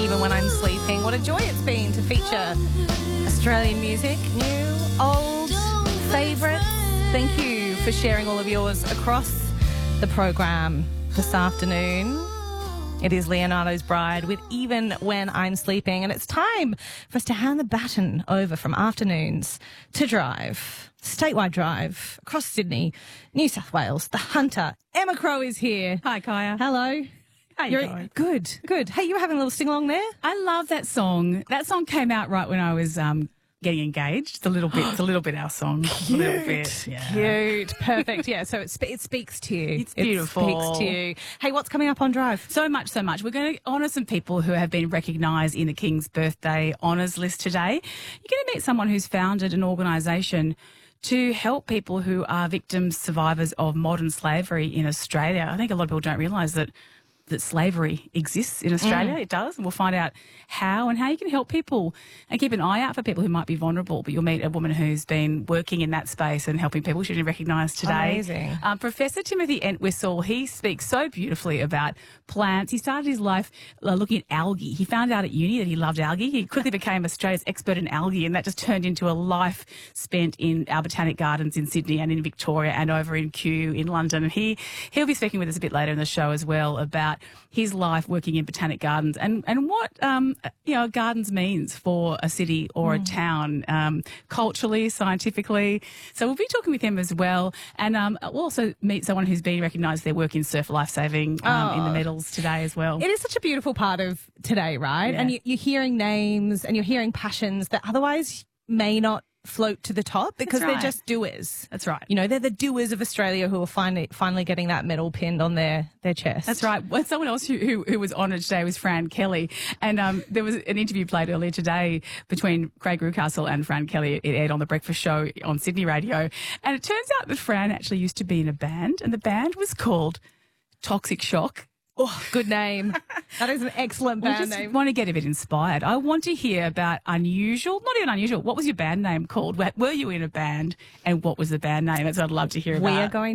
Even When I'm Sleeping. What a joy it's been to feature Australian music, new, old, favourites. Thank you for sharing all of yours across the program this afternoon. It is Leonardo's Bride with Even When I'm Sleeping, and it's time for us to hand the baton over from afternoons to drive, statewide drive, across Sydney, New South Wales, the Hunter. Emma Crow is here. Hi, Kaya. Hello. How you going? Good, good. Hey, you were having a little sing-along there? I love that song. That song came out right when I was getting engaged. It's a little bit our song. Cute, a little bit. Yeah. Cute, perfect. Yeah, so it speaks to you. It's beautiful. It speaks to you. Hey, what's coming up on Drive? So much. We're going to honour some people who have been recognised in the King's Birthday Honours list today. You're going to meet someone who's founded an organisation to help people who are victims, survivors of modern slavery in Australia. I think a lot of people don't realise that slavery exists in Australia. It does. And we'll find out how you can help people and keep an eye out for people who might be vulnerable. But you'll meet a woman who's been working in that space and helping people. She's been recognised today. Amazing. Professor Timothy Entwistle, he speaks so beautifully about plants. He started his life looking at algae. He found out at uni that he loved algae. He quickly became Australia's expert in algae, and that just turned into a life spent in our botanic gardens in Sydney and in Victoria and over in Kew in London. And he'll be speaking with us a bit later in the show as well about his life working in botanic gardens and what gardens means for a city or a town, culturally, scientifically. So we'll be talking with him as well, and we'll also meet someone who's been recognised their work in surf lifesaving in the medals today as well. It is such a beautiful part of today, right? Yeah. And you're hearing names and you're hearing passions that otherwise may not float to the top because That's right. they're just doers. That's right. You know, they're the doers of Australia who are finally getting that medal pinned on their chest. That's right. Well, someone else who was honoured today was Fran Kelly. And there was an interview played earlier today between Craig Rucastle and Fran Kelly. It aired on The Breakfast Show on Sydney Radio. And it turns out that Fran actually used to be in a band, and the band was called Toxic Shock. Oh, good name. That is an excellent We band just name. want to get a bit inspired. I want to hear about not even unusual. What was your band name called? Were you in a band, and what was the band name? That's what I'd love to hear about. We are going